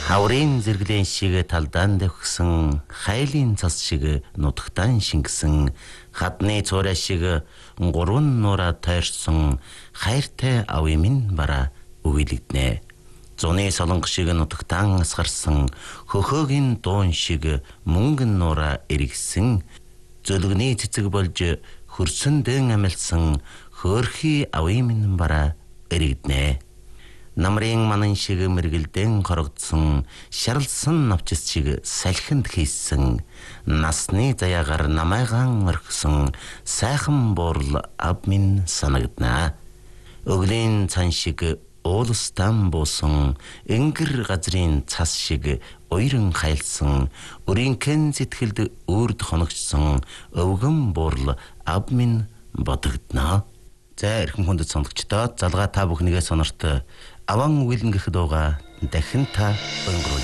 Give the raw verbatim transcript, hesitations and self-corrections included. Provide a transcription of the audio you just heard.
Хаврын зэрэглэн шиг талдаан дэвхсэн, хайлын цас шиг нутагтаан шингэсэн, хадны цорой шиг гурван нураа тойрсон, хайртай авъя минь бараа үгэлэгднэ. Зуны солонго шиг нутагтаан асгарсан, хөхөөгийн дуун шиг мөнгөн нураа эргэсэн, зөлгөний цэцэг болж хөрсөн дэн амилсан, хөөрхий авъя минь бараа эрэгднэ. Намрын манан шиг мэргэлдэн хорогдсон, шаралсан навчис шиг салхинд хийсэн, насны заяагаар намайгаан орхисон, сайхан буурал ав минь санагдана. Өглийн цан шиг уулстан буусан, энгэр газрын цас шиг уйран хайлсан, өрийнхэн сэтгэлд үрд хоногчсон, өвгөн буурал ав минь бодогдно. За эрхэм хүндэт сонсогчдоо залгаа та бүхнийгээ сонорт аван үгэлэн гэх дууга дахин та өнгөрүүл.